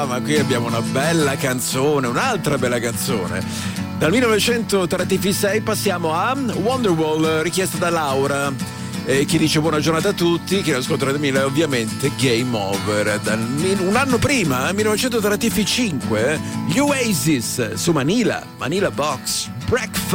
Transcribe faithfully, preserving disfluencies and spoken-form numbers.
Ah, ma qui abbiamo una bella canzone, un'altra bella canzone. Dal millenovecentotrentacinque passiamo a Wonderwall, richiesta da Laura. E chi dice buona giornata a tutti, chi ascolta Radio mille, ovviamente Game Over. Dal, un anno prima, millenovecentotrentacinque, gli Oasis su Manila, Manila Box, Breakfast.